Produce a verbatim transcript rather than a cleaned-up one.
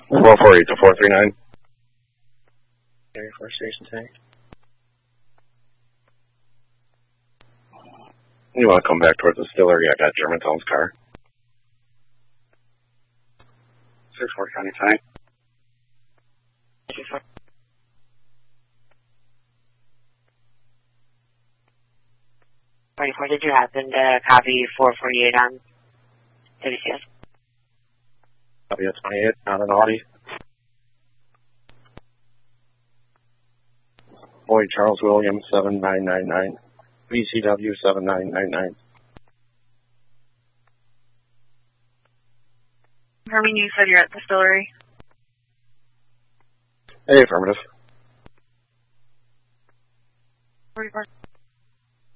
four four eight to four three nine. Area four station tank. You want to come back towards the distillery? I got Germantown's car. six four County tank. twenty-four, did you happen to copy four forty-eight on W C S? W twenty-eight on an Audi. Boyd Charles Williams, seven nine nine nine. V C W, seven nine nine nine. Confirming you said you're at the distillery. Hey, affirmative. forty-four.